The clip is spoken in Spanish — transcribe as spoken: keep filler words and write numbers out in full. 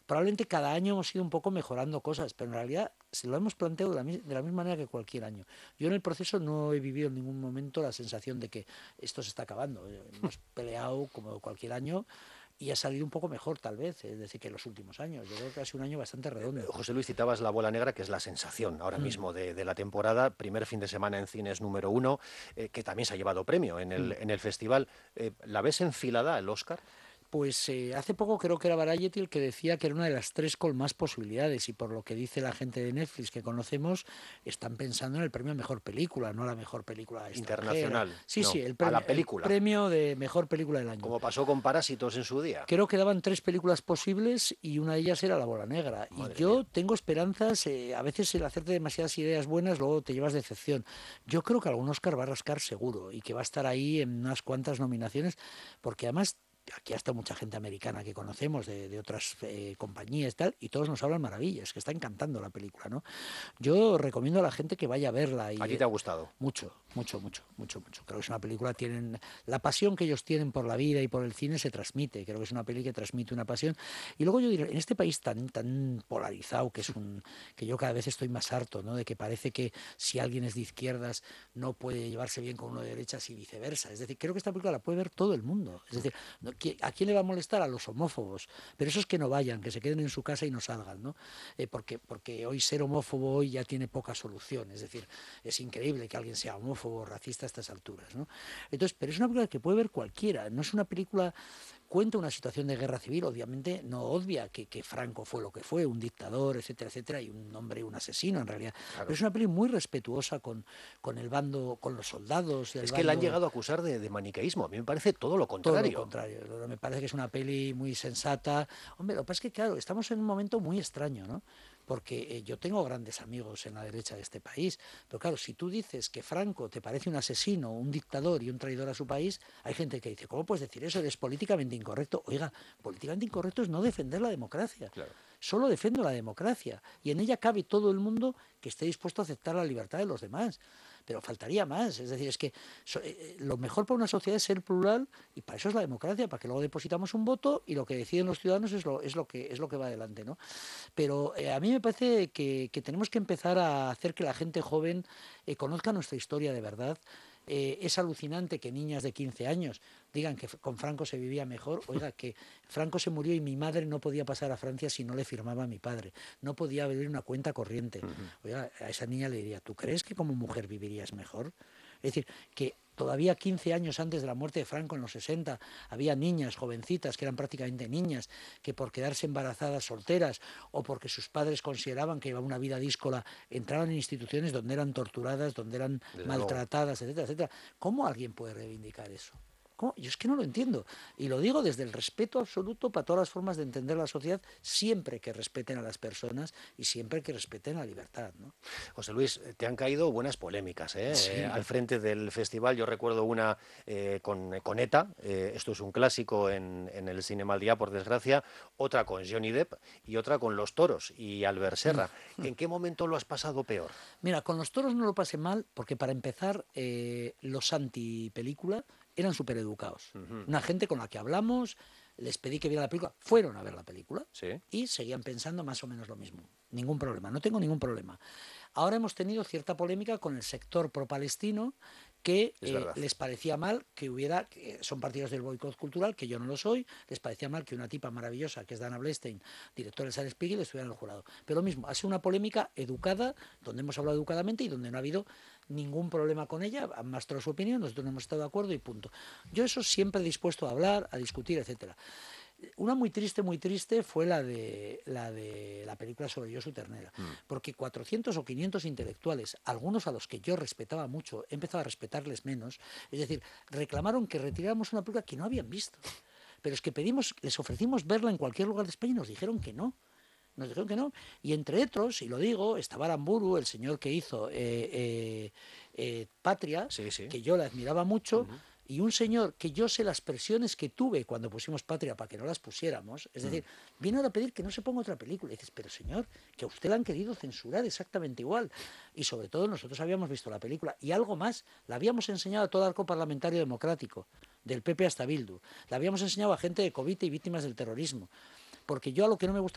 probablemente cada año hemos ido un poco mejorando cosas, pero en realidad se lo hemos planteado de la, de la misma manera que cualquier año. Yo en el proceso no he vivido en ningún momento la sensación de que esto se está acabando. Hemos peleado como cualquier año y ha salido un poco mejor, tal vez, es decir, que en los últimos años. Yo creo que ha sido un año bastante redondo. José Luis, citabas La Bola Negra, que es la sensación ahora Mm. mismo de, de la temporada, primer fin de semana en cines número uno, eh, que también se ha llevado premio en el, Mm. en el festival. Eh, ¿La ves enfilada al Oscar? Pues eh, hace poco creo que era Variety el que decía que era una de las tres con más posibilidades y por lo que dice la gente de Netflix que conocemos, están pensando en el premio a mejor película, no la mejor película extranjera. Internacional, Sí, no, sí, el a premio, la el película, premio de mejor película del año. como pasó con Parásitos en su día. Creo que daban tres películas posibles y una de ellas era La Bola Negra. Y Madre mía. yo tengo esperanzas, eh, a veces el hacerte demasiadas ideas buenas luego te llevas decepción. Yo creo que algún Oscar va a rascar seguro y que va a estar ahí en unas cuantas nominaciones, porque además aquí hasta mucha gente americana que conocemos de, de otras eh, compañías y tal, y todos nos hablan maravillas, que está encantando la película, ¿no? Yo recomiendo a la gente que vaya a verla y ¿A ti eh, te ha gustado? mucho, mucho, mucho, mucho, mucho. Creo que es una película, tienen la pasión que ellos tienen por la vida y por el cine se transmite. Creo que es una peli que transmite una pasión. Y luego yo diré, en este país tan tan polarizado que es un que yo cada vez estoy más harto, ¿no? De que parece que si alguien es de izquierdas no puede llevarse bien con uno de derechas y viceversa. Es decir, creo que esta película la puede ver todo el mundo. Es decir, no, ¿a quién le va a molestar? A los homófobos. Pero esos que no vayan, que se queden en su casa y no salgan, ¿no? Eh, porque porque hoy ser homófobo hoy ya tiene poca solución. Es decir, es increíble que alguien sea homófobo o racista a estas alturas, ¿no? Entonces, pero es una película que puede ver cualquiera, no es una película, cuenta una situación de guerra civil, obviamente no obvia que, que Franco fue lo que fue, un dictador, etcétera, etcétera, y un hombre, un asesino en realidad, pero Claro. es una película muy respetuosa con, con el bando, con los soldados y el Es que la han bando. llegado a acusar de, de maniqueísmo. A mí me parece todo lo Todo lo contrario. contrario, me parece que es una peli muy sensata. Hombre, lo que pasa es que, claro, estamos en un momento muy extraño, ¿no? Porque eh, yo tengo grandes amigos en la derecha de este país, pero claro, si tú dices que Franco te parece un asesino, un dictador y un traidor a su país, hay gente que dice, ¿cómo puedes decir eso? Eres políticamente incorrecto. Oiga, políticamente incorrecto es no defender la democracia. Claro. Solo defiendo la democracia y en ella cabe todo el mundo que esté dispuesto a aceptar la libertad de los demás. Pero faltaría más, es decir, es que so, eh, lo mejor para una sociedad es ser plural y para eso es la democracia, para que luego depositamos un voto y lo que deciden los ciudadanos es lo, es lo, que, es lo que va adelante, ¿no? Pero eh, a mí me parece que, que tenemos que empezar a hacer que la gente joven eh, conozca nuestra historia de verdad. Eh, es alucinante que niñas de quince años digan que con Franco se vivía mejor. Oiga, que Franco se murió y mi madre no podía pasar a Francia si no le firmaba a mi padre. No podía abrir una cuenta corriente. Ujú. Oiga, a esa niña le diría, ¿tú crees que como mujer vivirías mejor? Es decir, que todavía quince años antes de la muerte de Franco, en los sesenta, había niñas, jovencitas, que eran prácticamente niñas, que por quedarse embarazadas solteras o porque sus padres consideraban que iba una vida díscola, entraban en instituciones donde eran torturadas, donde eran Desde luego. maltratadas, etcétera, etcétera. ¿Cómo alguien puede reivindicar eso? ¿Cómo? Yo es que no lo entiendo. Y lo digo desde el respeto absoluto para todas las formas de entender la sociedad, siempre que respeten a las personas y siempre que respeten la libertad, ¿no? José Luis, te han caído buenas polémicas, ¿eh? Eh, Sí. al frente del festival. Yo recuerdo una eh, con, con ETA, eh, esto es un clásico en, en el cine mal día, por desgracia, otra con Johnny Depp y otra con Los Toros y Albert Serra. ¿En qué momento lo has pasado peor? Mira, con los toros no lo pasé mal, porque para empezar, eh, los anti-película eran súper educados. Ujú. Una gente con la que hablamos, les pedí que vieran la película, fueron a ver la película Sí, y seguían pensando más o menos lo mismo. Ningún problema, no tengo ningún problema. Ahora hemos tenido cierta polémica con el sector pro-palestino que es eh, verdad. les parecía mal que hubiera, que son partidos del boicot cultural, que yo no lo soy, les parecía mal que una tipa maravillosa, que es Dana Blestein, directora de Science Spiegel, estuviera en el jurado. Pero lo mismo, ha sido una polémica educada, donde hemos hablado educadamente y donde no ha habido ningún problema con ella, han mostrado su opinión, nosotros no hemos estado de acuerdo y punto. Yo eso siempre dispuesto a hablar, a discutir, etcétera. Una muy triste, muy triste fue la de la de la película sobre Josu Ternera, Mm. porque cuatrocientos o quinientos intelectuales, algunos a los que yo respetaba mucho, he empezado a respetarles menos, es decir, reclamaron que retiráramos una película que no habían visto. Pero es que pedimos, les ofrecimos verla en cualquier lugar de España y nos dijeron que no. Nos dijeron que no. Y entre otros, y lo digo, estaba Aramburu, el señor que hizo eh, eh, eh, Patria, Sí, sí. que yo le admiraba mucho, Ujú. y un señor que yo sé las presiones que tuve cuando pusimos Patria para que no las pusiéramos, es Mm. decir, vino a pedir que no se ponga otra película. Y dices, pero señor, que a usted la han querido censurar exactamente igual. Y sobre todo nosotros habíamos visto la película. Y algo más, la habíamos enseñado a todo arco parlamentario democrático, del P P hasta Bildu. La habíamos enseñado a gente de Covite y víctimas del terrorismo. Porque yo a lo que no me gusta